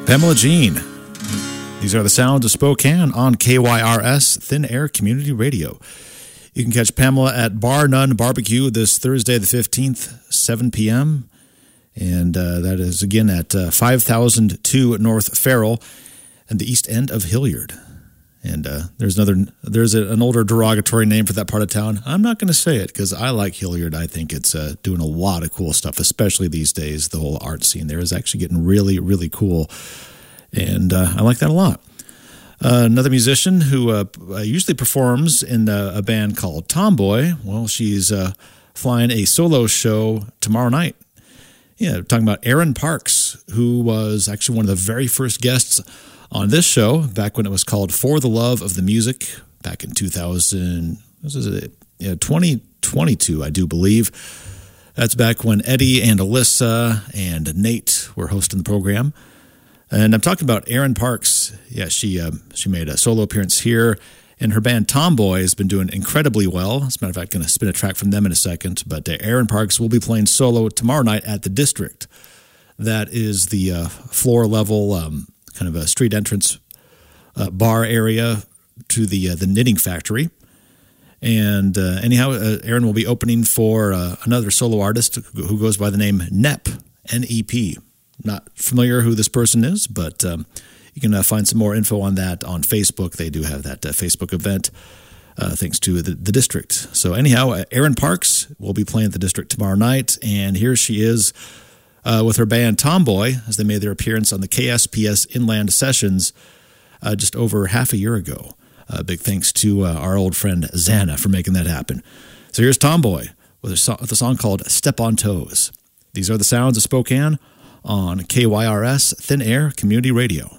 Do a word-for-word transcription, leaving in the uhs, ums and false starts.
Pamela Jean. These are the sounds of Spokane on K Y R S Thin Air Community Radio. You can catch Pamela at Bar None Barbecue this Thursday the fifteenth, seven p.m. And uh, that is again at uh, five thousand two North Farrell and the east end of Hilliard. And uh, there's another, there's a, an older derogatory name for that part of town. I'm not going to say it because I like Hilliard. I think it's uh, doing a lot of cool stuff, especially these days. The whole art scene there is actually getting really, really cool. And uh, I like that a lot. Uh, another musician who uh, usually performs in uh, a band called Tomboy. Well, she's uh, flying a solo show tomorrow night. Yeah, talking about Erin Parks, who was actually one of the very first guests on this show, back when it was called For the Love of the Music, back in two thousand, what was it, yeah, twenty twenty-two, I do believe. That's back when Eddie and Alyssa and Nate were hosting the program. And I'm talking about Erin Parks. Yeah, she uh, she made a solo appearance here, and her band Tomboy has been doing incredibly well. As a matter of fact, going to spin a track from them in a second. But uh, Erin Parks will be playing solo tomorrow night at the District. That is the uh, floor level um kind of a street entrance uh, bar area to the uh, the Knitting Factory. And uh, anyhow, uh, Erin will be opening for uh, another solo artist who goes by the name Nep, N E P. Not familiar who this person is, but um, you can uh, find some more info on that on Facebook. They do have that uh, Facebook event, uh, thanks to the, the District. So anyhow, uh, Erin Parks will be playing at the District tomorrow night, and here she is Uh, with her band Tomboy, as they made their appearance on the K S P S Inland Sessions uh, just over half a year ago. Uh, big thanks to uh, our old friend Xana for making that happen. So here's Tomboy with a, so- with a song called Step on Toes. These are the sounds of Spokane on K Y R S Thin Air Community Radio.